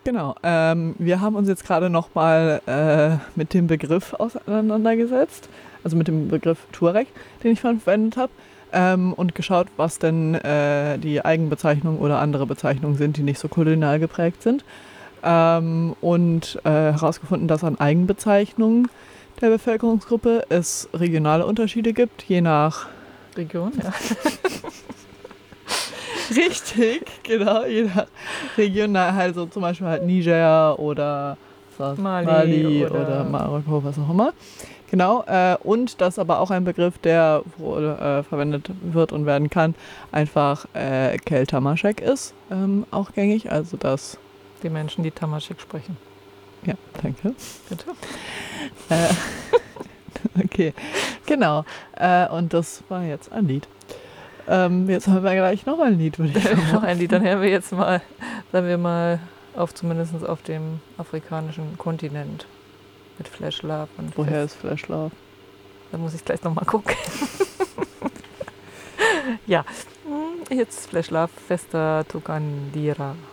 Genau. Wir haben uns jetzt gerade nochmal mit dem Begriff auseinandergesetzt, also mit dem Begriff Tuareg, den ich verwendet habe, und geschaut, was denn die Eigenbezeichnungen oder andere Bezeichnungen sind, die nicht so kolonial geprägt sind. Und herausgefunden, dass an Eigenbezeichnungen der Bevölkerungsgruppe es regionale Unterschiede gibt, je nach Region, ja. Richtig, genau, je nach Region, also zum Beispiel halt Niger oder Mali oder Marokko, was auch immer. Genau, und das aber auch ein Begriff, der wohl verwendet wird und werden kann, einfach Kel Tamaschek ist, auch gängig, also das... Die Menschen, die Tamaschek sprechen. Ja, danke. Bitte. Okay, genau, und das war jetzt ein Lied. Jetzt haben wir gleich noch ein Lied, würde ich sagen. Noch ein Lied, dann hören wir jetzt mal, sagen wir mal, zumindest auf dem afrikanischen Kontinent mit Flash Love. Und woher ist Flash Love? Da muss ich gleich nochmal gucken. Ja, jetzt Flash Love, Festa Tukandira.